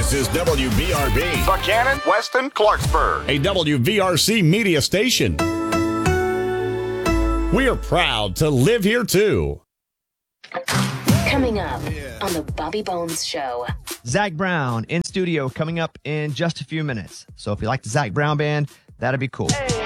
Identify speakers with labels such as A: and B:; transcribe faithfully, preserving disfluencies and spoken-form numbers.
A: This is W V R B,
B: Buchanan, Weston, Clarksburg.
A: a W V R C media station. We are proud to live here, too.
C: Coming up on the Bobby Bones Show.
D: Zach Brown in studio coming up in just a few minutes. So if you like the Zach Brown Band, that'd be cool.
C: Hey.